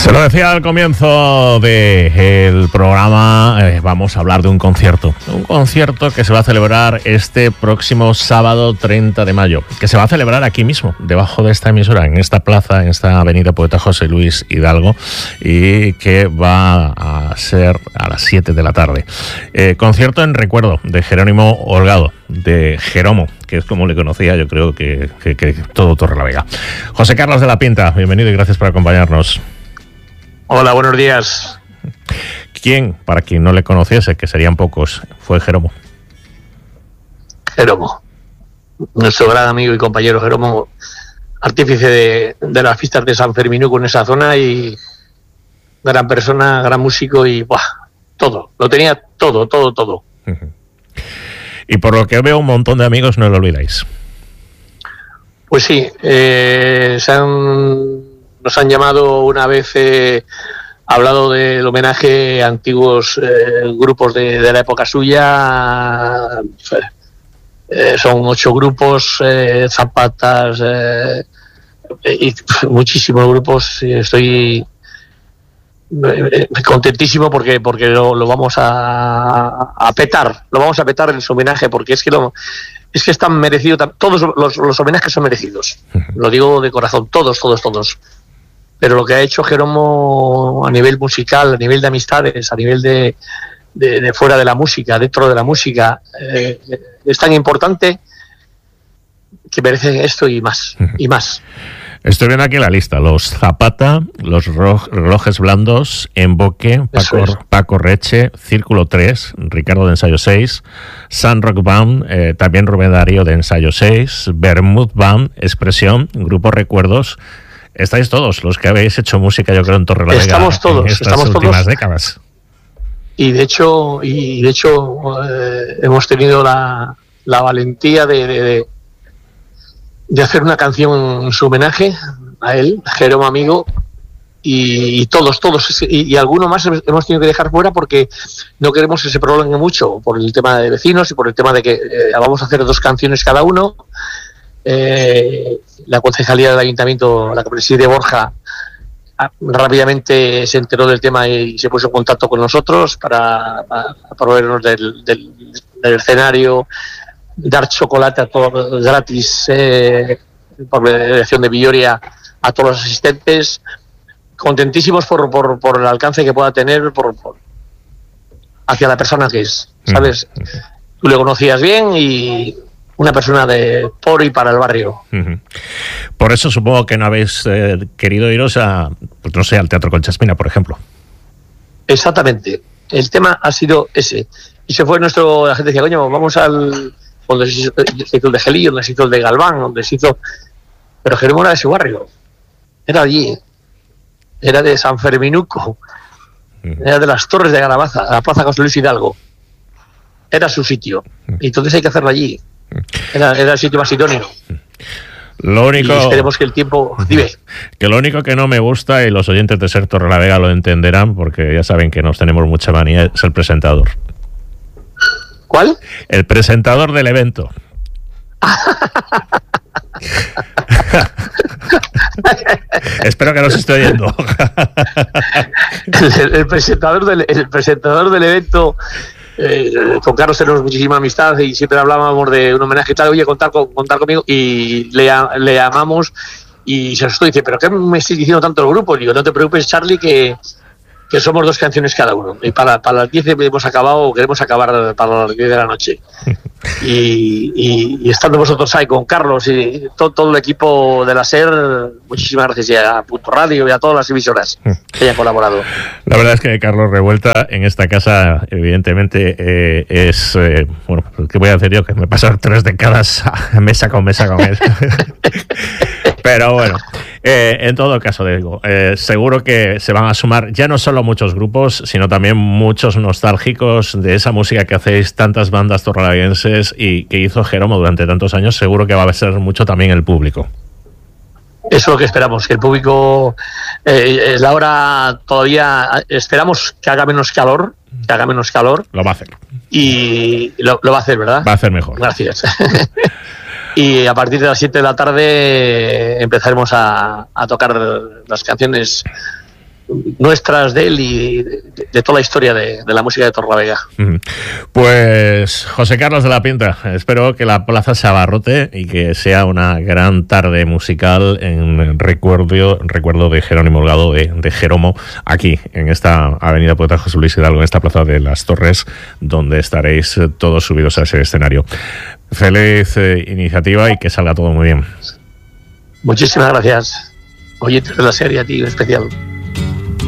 Se lo decía al comienzo del programa, vamos a hablar de un concierto que se va a celebrar este próximo sábado 30 de mayo, que se va a celebrar aquí mismo, debajo de esta emisora, en esta plaza, en esta avenida Poeta José Luis Hidalgo, y que va a ser a las 7 de la tarde. Concierto en recuerdo de Jerónimo Holgado, de Jeromo, que es como le conocía, yo creo que todo Torrelavega. José Carlos de la Pinta, bienvenido y gracias por acompañarnos. Hola, buenos días. ¿Quién, para quien no le conociese, que serían pocos, fue Jeromo? Jeromo, nuestro gran amigo y compañero Jeromo, artífice de las fiestas de San Fermín con esa zona, y gran persona, gran músico y todo, lo tenía todo. Y por lo que veo, un montón de amigos, no lo olvidáis. Pues sí, nos han llamado una vez, hablado del homenaje a antiguos grupos de la época suya. Son 8 grupos, Zapatas, y muchísimos grupos. Estoy contentísimo porque lo vamos a petar, en su homenaje, porque es que están merecidos. Todos los homenajes son merecidos, lo digo de corazón, todos. Pero lo que ha hecho Jeromo a nivel musical, a nivel de amistades, a nivel de fuera de la música, dentro de la música, es tan importante que merece esto y más. Estoy viendo aquí la lista: los Zapata, los Relojes Blandos, Emboque, Paco Reche, Círculo 3, Ricardo de Ensayo 6, Sun Rock Band, también Rubén Darío de Ensayo 6, Bermud Band, Expresión, Grupo Recuerdos. Estáis todos los que habéis hecho música, yo creo, en Torrelavega. Estamos todos, en estas últimas décadas. Y de hecho hemos tenido la valentía de hacer una canción en su homenaje a él, Jeromo amigo, y todos, y alguno más hemos tenido que dejar fuera porque no queremos que se prolongue mucho por el tema de vecinos y por el tema de que vamos a hacer 2 canciones cada uno. La concejalía del ayuntamiento, la que preside Borja, rápidamente se enteró del tema y se puso en contacto con nosotros para proveernos del escenario, dar chocolate a todos gratis, por la dirección de Villoria, a todos los asistentes. Contentísimos por el alcance que pueda tener hacia la persona que es, ¿sabes? Tú le conocías bien y una persona por y para el barrio. Por eso supongo que no habéis querido iros al Teatro Concha Espina, por ejemplo. Exactamente. El tema ha sido ese. Y se fue la gente decía, coño, vamos donde se hizo el de Gelillo, donde se hizo el de Galván, donde se hizo... Pero Jerónimo era de su barrio. Era allí. Era de San Ferminuco. Era de las Torres de Garabaza, la Plaza José Luis Hidalgo. Era su sitio. Y entonces hay que hacerlo allí. Era el sitio más idóneo. Lo único, y esperemos que el tiempo... Dime. Que lo único que no me gusta, y los oyentes de Ser Torrelavega lo entenderán, porque ya saben que nos tenemos mucha manía, es el presentador. ¿Cuál? El presentador del evento. Espero que nos esté oyendo. el presentador del evento, con Carlos tenemos muchísima amistad y siempre hablábamos de un homenaje y tal. Oye, contar conmigo, y le llamamos y se asustó y dice, ¿pero qué me estás diciendo tanto el grupo? Y digo, no te preocupes, Charlie, que somos 2 canciones cada uno, y para las 10 queremos acabar para las 10 de la noche. Y estando vosotros ahí con Carlos y todo el equipo de la SER, muchísimas gracias, y a Punto Radio y a todas las emisoras que hayan colaborado. La verdad es que Carlos Revuelta en esta casa, evidentemente, es... bueno, ¿qué voy a hacer yo? Que me pasan 3 décadas mesa con él. Pero bueno, en todo caso, digo, seguro que se van a sumar ya no solo muchos grupos, sino también muchos nostálgicos de esa música que hacéis tantas bandas torrelaguenses y que hizo Jeromo durante tantos años. Seguro que va a ser mucho también el público. Eso es lo que esperamos, que el público, la hora todavía, esperamos que haga menos calor. Lo va a hacer. Y lo va a hacer, ¿verdad? Va a hacer mejor. Gracias. Y a partir de las 7 de la tarde empezaremos a tocar las canciones nuestras de él y de toda la historia de la música de Torrelavega. Pues José Carlos de la Pinta, espero que la plaza se abarrote y que sea una gran tarde musical en recuerdo de Jerónimo Holgado, de Jeromo, aquí en esta avenida Poeta José Luis Hidalgo, en esta plaza de las Torres, donde estaréis todos subidos a ese escenario. Feliz iniciativa y que salga todo muy bien. Muchísimas gracias, oyentes de la serie, a ti en especial.